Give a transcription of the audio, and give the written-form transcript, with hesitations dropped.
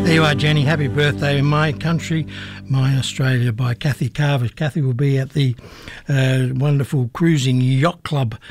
There you are, Jenny. Happy birthday in My Country, My Australia by Kathy Carver. Kathy will be at the wonderful Cruising Yacht Club